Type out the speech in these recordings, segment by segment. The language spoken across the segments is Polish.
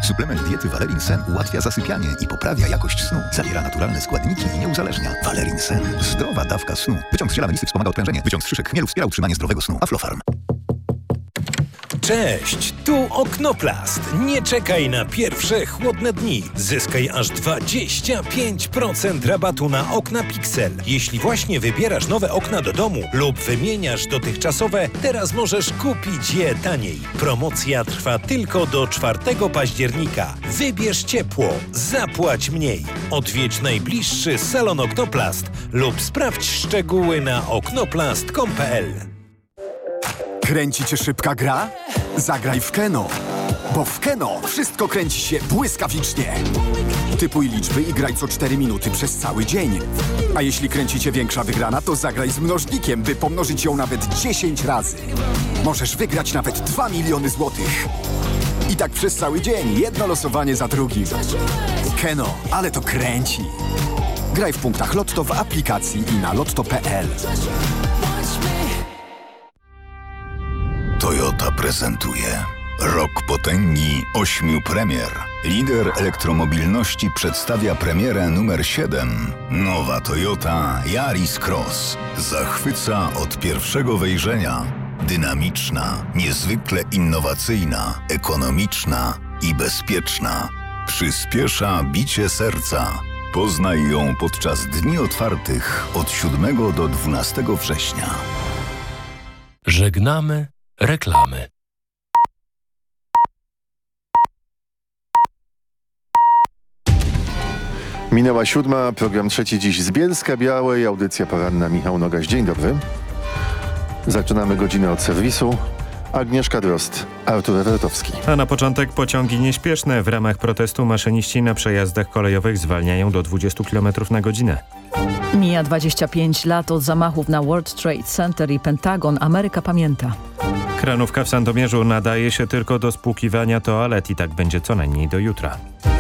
Suplement diety Valerin Sen ułatwia zasypianie i poprawia jakość snu. Zawiera naturalne składniki i nie uzależnia. Valerin Sen. Zdrowa dawka snu. Wyciąg z ziela melisy wspomaga odprężenie. Wyciąg z szyszek chmielu wspiera utrzymanie zdrowego snu. Aflofarm. Cześć, tu Oknoplast. Nie czekaj na pierwsze chłodne dni. Zyskaj aż 25% rabatu na okna Pixel. Jeśli właśnie wybierasz nowe okna do domu lub wymieniasz dotychczasowe, teraz możesz kupić je taniej. Promocja trwa tylko do 4 października. Wybierz ciepło, zapłać mniej. Odwiedź najbliższy salon Oknoplast lub sprawdź szczegóły na oknoplast.com.pl. Kręci cię szybka gra? Zagraj w Keno. Bo w Keno wszystko kręci się błyskawicznie. Typuj liczby i graj co 4 minuty przez cały dzień. A jeśli kręci cię większa wygrana, to zagraj z mnożnikiem, by pomnożyć ją nawet 10 razy. Możesz wygrać nawet 2 miliony złotych. I tak przez cały dzień, jedno losowanie za drugim. Keno, ale to kręci. Graj w punktach Lotto w aplikacji i na lotto.pl. Toyota prezentuje Rok Potęgi 8 premier. Lider elektromobilności przedstawia premierę numer 7. Nowa Toyota Yaris Cross. Zachwyca od pierwszego wejrzenia. Dynamiczna, niezwykle innowacyjna, ekonomiczna i bezpieczna. Przyspiesza bicie serca. Poznaj ją podczas dni otwartych od 7 do 12 września. Żegnamy reklamy. Minęła 7, program trzeci dziś z Bielska-Białej, audycja poranna Michał Nogaś. Dzień dobry. Zaczynamy godzinę od serwisu. Agnieszka Drozd, Artur Ewertowski. A na początek pociągi nieśpieszne. W ramach protestu maszyniści na przejazdach kolejowych zwalniają do 20 km na godzinę. Mija 25 lat od zamachów na World Trade Center i Pentagon. Ameryka pamięta. Kranówka w Sandomierzu nadaje się tylko do spłukiwania toalet i tak będzie co najmniej do jutra.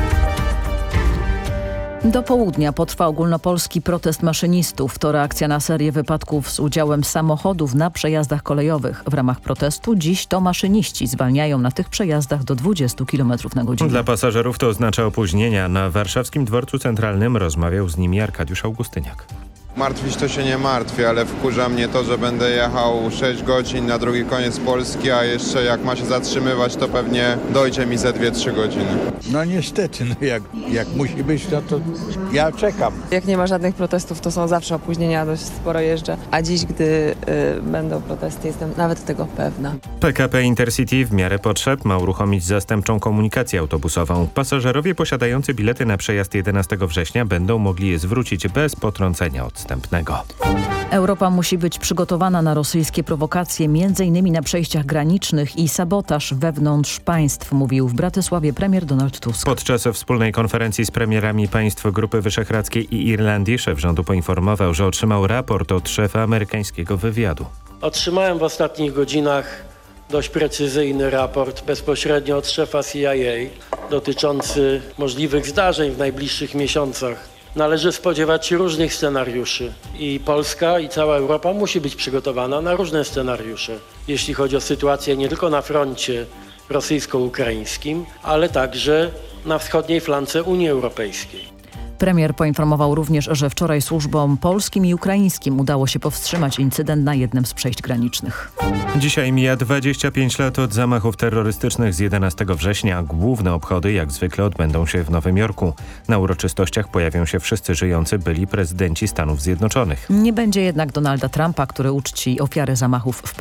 Do południa potrwa ogólnopolski protest maszynistów. To reakcja na serię wypadków z udziałem samochodów na przejazdach kolejowych. W ramach protestu dziś to maszyniści zwalniają na tych przejazdach do 20 km na godzinę. Dla pasażerów to oznacza opóźnienia. Na warszawskim dworcu centralnym rozmawiał z nimi Arkadiusz Augustyniak. Martwić to się nie martwię, ale wkurza mnie to, że będę jechał 6 godzin na drugi koniec Polski, a jeszcze jak ma się zatrzymywać, to pewnie dojdzie mi ze 2-3 godziny. No niestety, jak musi być, to ja czekam. Jak nie ma żadnych protestów, to są zawsze opóźnienia, dość sporo jeżdżę. A dziś, gdy będą protesty, jestem nawet tego pewna. PKP Intercity w miarę potrzeb ma uruchomić zastępczą komunikację autobusową. Pasażerowie posiadający bilety na przejazd 11 września będą mogli je zwrócić bez potrącenia odstępnego. Europa musi być przygotowana na rosyjskie prowokacje, m.in. na przejściach granicznych i sabotaż wewnątrz państw, mówił w Bratysławie premier Donald Tusk. Podczas wspólnej konferencji z premierami państw Grupy Wyszehradzkiej i Irlandii szef rządu poinformował, że otrzymał raport od szefa amerykańskiego wywiadu. Otrzymałem w ostatnich godzinach dość precyzyjny raport bezpośrednio od szefa CIA dotyczący możliwych zdarzeń w najbliższych miesiącach. Należy spodziewać się różnych scenariuszy i Polska i cała Europa musi być przygotowana na różne scenariusze, jeśli chodzi o sytuację nie tylko na froncie rosyjsko-ukraińskim, ale także na wschodniej flance Unii Europejskiej. Premier poinformował również, że wczoraj służbom polskim i ukraińskim udało się powstrzymać incydent na jednym z przejść granicznych. Dzisiaj mija 25 lat od zamachów terrorystycznych z 11 września. Główne obchody jak zwykle odbędą się w Nowym Jorku. Na uroczystościach pojawią się wszyscy żyjący byli prezydenci Stanów Zjednoczonych. Nie będzie jednak Donalda Trumpa, który uczci ofiary zamachów w